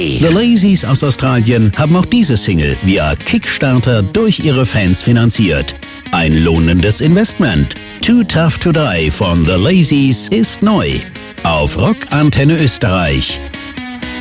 Hey! The Lazies aus Australien haben auch diese Single via Kickstarter durch ihre Fans finanziert. Ein lohnendes Investment. Too Tough to Die von The Lazies ist neu. Auf Rock Antenne Österreich.